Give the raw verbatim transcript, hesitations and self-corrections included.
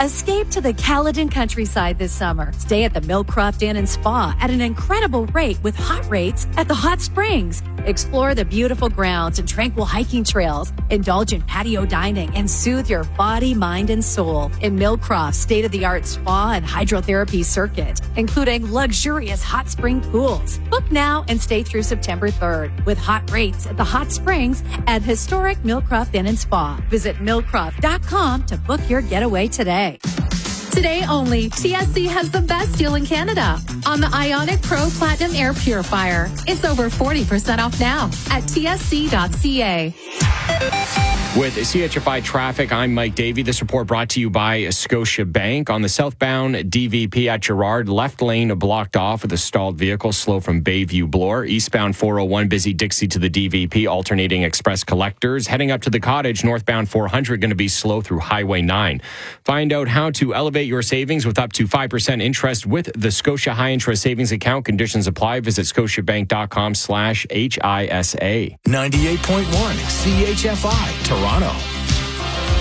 Escape to the Caledon countryside this summer. Stay at the Millcroft Inn and Spa at an incredible rate with hot rates at the hot springs. Explore the beautiful grounds and tranquil hiking trails. Indulge in patio dining and soothe your body, mind, and soul in Millcroft's state-of-the-art spa and hydrotherapy circuit, including luxurious hot spring pools. Book now and stay through September third with hot rates at the hot springs at historic Millcroft Inn and Spa. Visit millcroft dot com to book your getaway today. Today only, T S C has the best deal in Canada on the Ionic Pro Platinum Air Purifier. It's over forty percent off now at T S C dot C A. With C H F I Traffic, I'm Mike Davey. This report brought to you by Scotia Bank. On the southbound D V P at Gerrard, left lane blocked off with a stalled vehicle, slow from Bayview Bloor. Eastbound four oh one, busy Dixie to the D V P, alternating express collectors. Heading up to the Cottage, northbound four hundred, going to be slow through Highway nine. Find out how to elevate your savings with up to five percent interest with the Scotia High Interest Savings Account. Conditions apply. Visit scotiabank.com slash HISA. ninety-eight point one C H F I, Toronto.